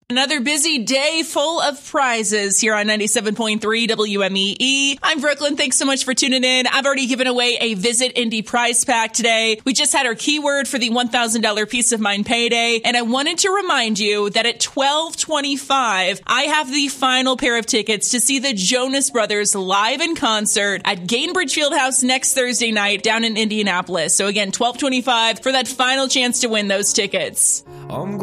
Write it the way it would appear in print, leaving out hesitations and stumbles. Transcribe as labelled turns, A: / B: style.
A: Another busy day full of prizes here on 97.3 WMEE. I'm Brooklyn. Thanks so much for tuning in. I've already given away a Visit Indy prize pack today. We just had our keyword for the $1,000 Peace of Mind payday. And I wanted to remind you that at 12:25, I have the final pair of tickets to see the Jonas Brothers live in concert at Gainbridge Fieldhouse next Thursday night down in Indianapolis. So again, 12:25 for that final chance to win those tickets.